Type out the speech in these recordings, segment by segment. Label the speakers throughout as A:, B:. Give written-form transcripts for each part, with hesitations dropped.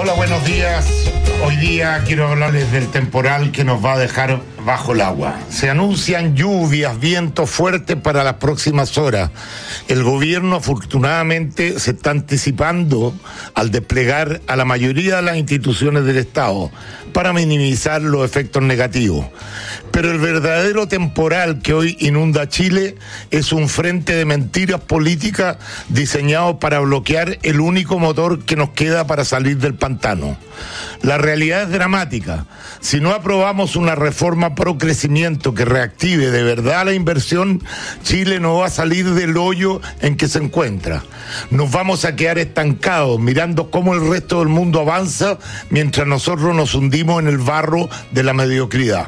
A: Hola, buenos días. Hoy día quiero hablarles del temporal que nos va a dejar bajo el agua. Se anuncian lluvias, vientos fuertes para las próximas horas. El gobierno afortunadamente se está anticipando al desplegar a la mayoría de las instituciones del Estado para minimizar los efectos negativos. Pero el verdadero temporal que hoy inunda Chile es un frente de mentiras políticas diseñado para bloquear el único motor que nos queda para salir del pantano. La realidad es dramática. Si no aprobamos una reforma pro crecimiento que reactive de verdad la inversión, Chile no va a salir del hoyo en que se encuentra. Nos vamos a quedar estancados mirando cómo el resto del mundo avanza mientras nosotros nos hundimos en el barro de la mediocridad.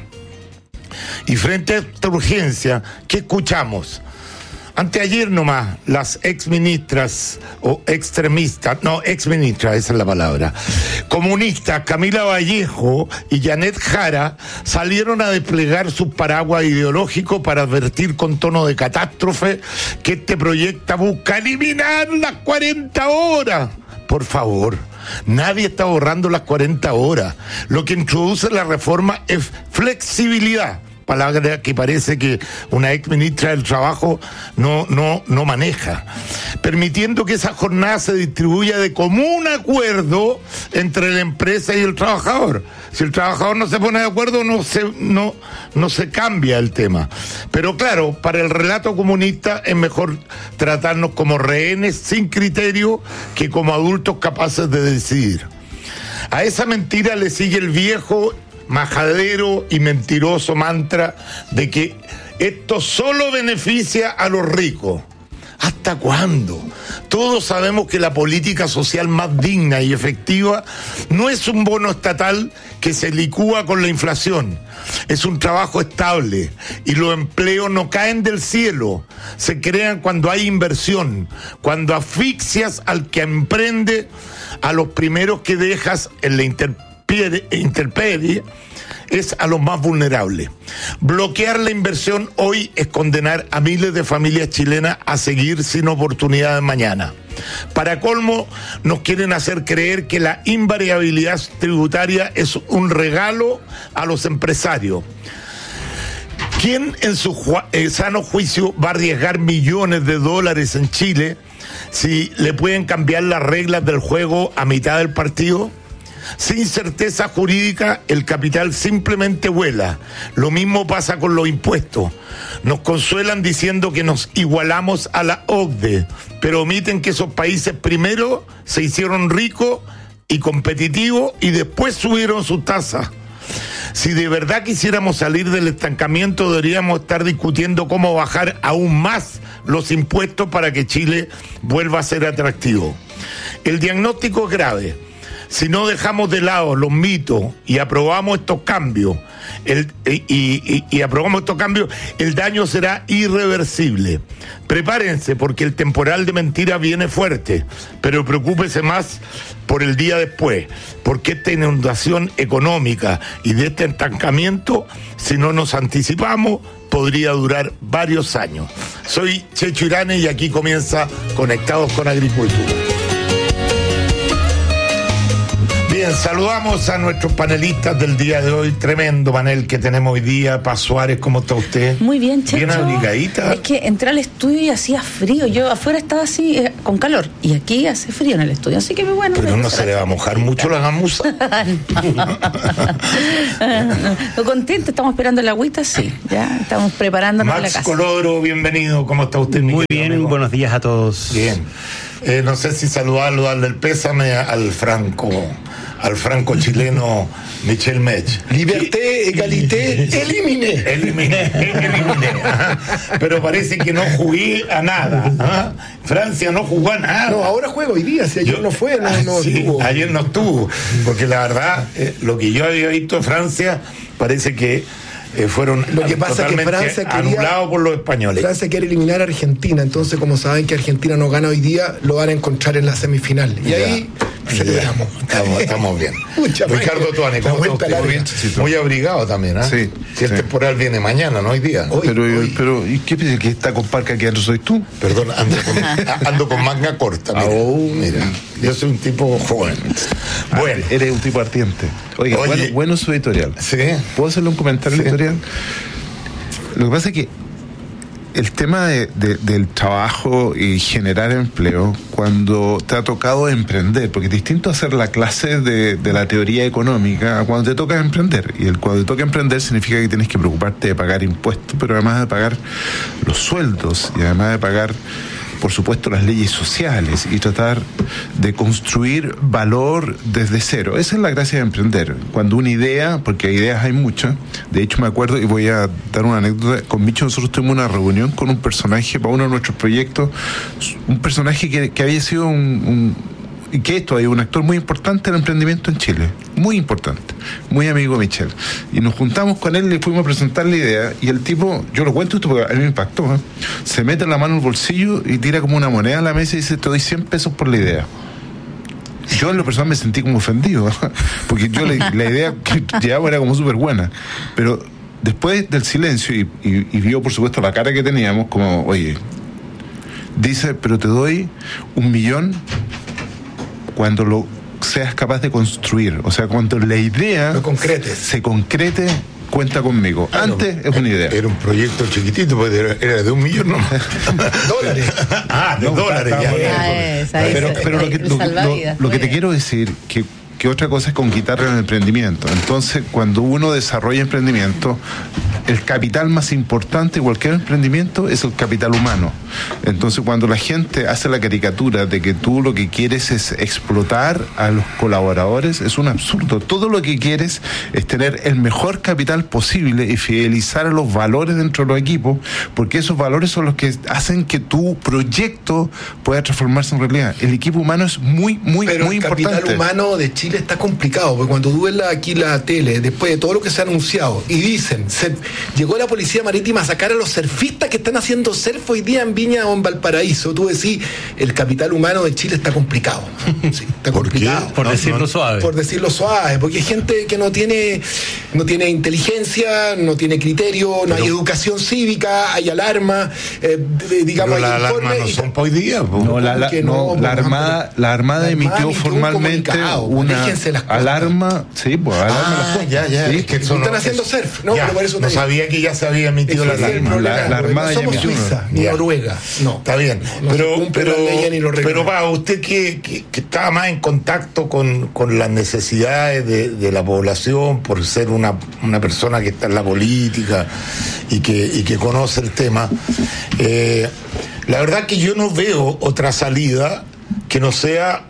A: Y frente a esta urgencia, ¿qué escuchamos? Anteayer nomás, las exministras o extremistas, no, exministras, esa es la palabra, comunistas Camila Vallejo y Janet Jara salieron a desplegar sus paraguas ideológicos para advertir con tono de catástrofe que este proyecto busca eliminar las 40 horas. Por favor, nadie está borrando las 40 horas. Lo que introduce la reforma es flexibilidad, palabra que parece que una ex ministra del Trabajo no maneja, permitiendo que esa jornada se distribuya de común acuerdo entre la empresa y el trabajador. Si el trabajador no se pone de acuerdo, no se cambia el tema. Pero claro, para el relato comunista es mejor tratarnos como rehenes sin criterio que como adultos capaces de decidir. A esa mentira le sigue el viejo majadero y mentiroso mantra de que esto solo beneficia a los ricos. ¿Hasta cuándo? Todos sabemos que la política social más digna y efectiva no es un bono estatal que se licúa con la inflación. Es un trabajo estable y los empleos no caen del cielo. Se crean cuando hay inversión, cuando asfixias al que emprende, a los primeros que dejas en la intemperie es a los más vulnerables. Bloquear la inversión hoy es condenar a miles de familias chilenas a seguir sin oportunidades mañana. Para colmo, nos quieren hacer creer que la invariabilidad tributaria es un regalo a los empresarios. ¿Quién en su sano juicio va a arriesgar millones de dólares en Chile si le pueden cambiar las reglas del juego a mitad del partido? Sin certeza jurídica, el capital simplemente vuela. Lo mismo pasa con los impuestos. Nos consuelan diciendo que nos igualamos a la OCDE, pero omiten que esos países primero se hicieron ricos y competitivos y después subieron sus tasas. Si de verdad quisiéramos salir del estancamiento, deberíamos estar discutiendo cómo bajar aún más los impuestos para que Chile vuelva a ser atractivo. El diagnóstico es grave. Si no dejamos de lado los mitos y aprobamos estos cambios, el daño será irreversible. Prepárense porque el temporal de mentiras viene fuerte, pero preocúpese más por el día después, porque esta inundación económica y de este estancamiento, si no nos anticipamos, podría durar varios años. Soy Checho Irane y aquí comienza Conectados con Agricultura. Bien, saludamos a nuestros panelistas del día de hoy. Tremendo panel que tenemos hoy día. Paz Suárez, ¿cómo está usted?
B: Muy bien, Checho.
A: Bien abrigadita.
B: Es que entré al estudio y hacía frío. Yo afuera estaba así, con calor. Y aquí hace frío en el estudio. Así que bueno.
A: Pero no se le va a mojar mucho la gamuza.
B: Lo contento, estamos esperando la agüita, sí. Ya estamos preparándonos para la casa.
A: Max Colodro, bienvenido. ¿Cómo está usted?
C: Muy bien, amigo? Buenos días a todos.
A: Bien. No sé si saludarlo, darle el pésame al franco chileno Michel Mech.
D: Liberté, égalité, éliminé.
A: Ajá. Pero parece que no jugué a nada. ¿Ah? Francia no jugó a nada.
D: No, ahora juega hoy día. Si ayer no fue, no
A: sí,
D: estuvo.
A: Ayer no estuvo. Porque la verdad, lo que yo había visto de Francia parece que fueron
D: lo que pasa
A: totalmente
D: es que
A: anulados por los españoles.
D: Francia quiere eliminar a Argentina, entonces como saben que Argentina no gana hoy día, lo van a encontrar en la semifinal. Y ahí celebramos.
A: Estamos bien.
D: Mucha
A: Ricardo
D: magia.
A: Tuane, ¿cómo está usted?
E: bien,
A: Muy abrigado también, ¿eh?
E: Sí,
A: Si el
E: sí.
A: temporal viene mañana, no hoy día.
E: Pero ¿y qué piensas que esta comparca que no soy tú?
A: Perdón, ando con manga corta. Mira, yo soy un tipo joven. Bueno,
E: Eres un tipo ardiente. Oiga,
A: Oye.
E: bueno su editorial.
A: sí.
E: ¿Puedo hacerle un comentario
A: Sí.
E: editorial? Lo que pasa es que el tema del trabajo y generar empleo, cuando te ha tocado emprender, porque es distinto hacer la clase de la teoría económica a cuando te toca emprender. Y cuando te toca emprender significa que tienes que preocuparte de pagar impuestos, pero además de pagar los sueldos y además de pagar, por supuesto, las leyes sociales y tratar de construir valor desde cero. Esa es la gracia de emprender. Cuando una idea, porque ideas hay muchas, de hecho me acuerdo, y voy a dar una anécdota, con Micho nosotros tuvimos una reunión con un personaje para uno de nuestros proyectos, un personaje que había sido y que esto hay un actor muy importante en el emprendimiento en Chile, muy importante, muy amigo de Michel, y nos juntamos con él y le fuimos a presentar la idea, y el tipo, yo lo cuento esto porque a mí me impactó, se mete la mano en el bolsillo y tira como una moneda a la mesa y dice: te doy 100 pesos por la idea. Yo en lo personal me sentí como ofendido, porque yo la idea que llevaba era como súper buena, pero después del silencio y vio por supuesto la cara que teníamos, como, oye, dice: pero te doy 1 millón cuando lo seas capaz de construir, o sea, cuando la idea
D: Lo concretes.
E: se concrete, cuenta conmigo. Antes es una idea.
A: Era un proyecto chiquitito, pues era de 1 millón nomás.
D: Dólares.
A: De dólares, ya.
E: Pero lo que te quiero decir que otra cosa es con quitarle el emprendimiento. Entonces, cuando uno desarrolla emprendimiento, el capital más importante de cualquier emprendimiento es el capital humano. Entonces, cuando la gente hace la caricatura de que tú lo que quieres es explotar a los colaboradores, es un absurdo. Todo lo que quieres es tener el mejor capital posible y fidelizar a los valores dentro de los equipos, porque esos valores son los que hacen que tu proyecto pueda transformarse en realidad. El equipo humano es muy
D: Pero el
E: importante.
D: capital humano de Chile está complicado, porque cuando tú ves aquí la tele, después de todo lo que se ha anunciado, y dicen, llegó la policía marítima a sacar a los surfistas que están haciendo surf hoy día en Viña o en Valparaíso, tú decís, el capital humano de Chile está complicado. Sí, está
A: ¿Por qué?
D: complicado.
C: Por decirlo suave.
D: Por decirlo suave, porque hay gente que no tiene inteligencia, no tiene criterio, no hay educación cívica, hay alarma, digamos,
A: Pero
D: hay
A: las alarmas no
D: informes.
A: son para hoy día. Po.
E: No, la
D: la
E: Armada emitió formalmente una alarma, sí, pues alarma.
A: Ya.
E: Sí,
A: Es que
D: están haciendo surf, ¿no?
A: Ya,
D: Pero por eso
A: no
D: te digo.
A: sabía que ya se había emitido la
D: Ese es el
A: alarma.
D: problema,
E: la
D: porque
E: Armada
D: no somos
E: ya emitió
D: Suiza,
A: una.
D: ni
A: Ya.
D: Noruega, no.
A: Está bien,
D: No se cumple la ley ni lo
A: pero
D: regula.
A: va, usted que estaba más en contacto con las necesidades de la población por ser una persona que está en la política y que conoce el tema, la verdad que yo no veo otra salida que no sea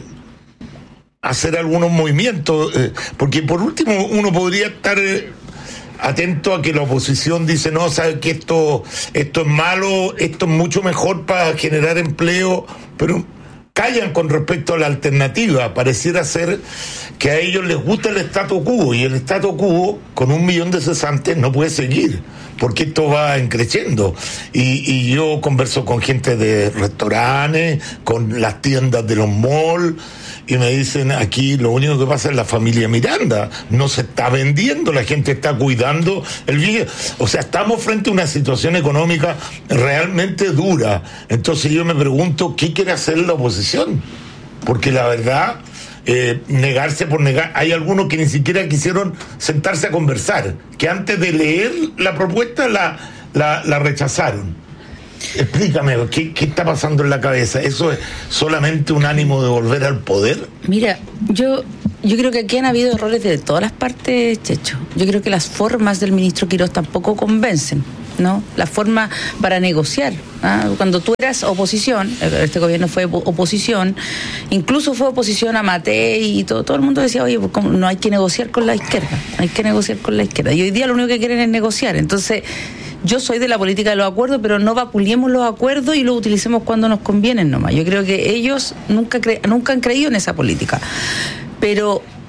A: hacer algunos movimientos, porque por último uno podría estar atento a que la oposición dice: no, sabe que esto es malo, esto es mucho mejor para generar empleo, pero callan con respecto a la alternativa. Pareciera ser que a ellos les gusta el statu quo, y el statu quo con 1 millón de cesantes no puede seguir, porque esto va creciendo. Y yo converso con gente de restaurantes, con las tiendas de los malls, y me dicen: aquí lo único que pasa es la familia Miranda, no se está vendiendo, la gente está cuidando el bien. O sea, estamos frente a una situación económica realmente dura. Entonces yo me pregunto, ¿qué quiere hacer la oposición? Porque la verdad, negarse por negar, hay algunos que ni siquiera quisieron sentarse a conversar, que antes de leer la propuesta la rechazaron. Explícame, ¿qué está pasando en la cabeza? ¿Eso es solamente un ánimo de volver al poder?
B: Mira, yo creo que aquí han habido errores de todas las partes, Checho. Yo creo que las formas del ministro Quirós tampoco convencen, ¿no? La forma para negociar, ¿ah? Cuando tú eras oposición, este gobierno fue oposición, incluso fue oposición a Matei y todo el mundo decía: oye, pues, no hay que negociar con la izquierda, hay que negociar con la izquierda. Y hoy día lo único que quieren es negociar. Entonces, yo soy de la política de los acuerdos, pero no vapuleemos los acuerdos y los utilicemos cuando nos convienen nomás. Yo creo que ellos nunca han creído en esa política. Pero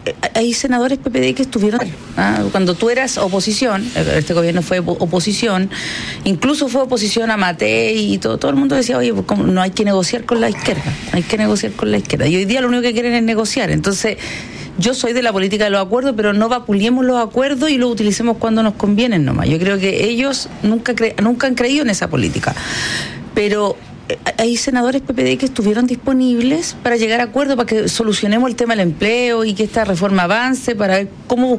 B: hay senadores PPD que estuvieron, cuando tú eras oposición, este gobierno fue oposición, incluso fue oposición a Matei y todo el mundo decía, oye, pues, no hay que negociar con la izquierda, y hoy día lo único que quieren es negociar. Entonces, yo soy de la política de los acuerdos, pero no vapuleemos los acuerdos y los utilicemos cuando nos convienen nomás. Yo creo que ellos nunca han creído en esa política, pero hay senadores PPD que estuvieron disponibles para llegar a acuerdos, para que solucionemos el tema del empleo y que esta reforma avance, para ver cómo